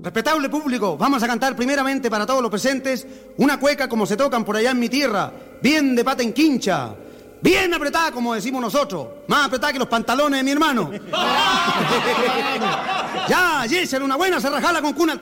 Respetable público, vamos a cantar primeramente para todos los presentes una cueca como se tocan por allá en mi tierra, bien de pata en quincha, bien apretada como decimos nosotros, más apretada que los pantalones de mi hermano. Ya, Yesel, una buena cerrajala con cuna.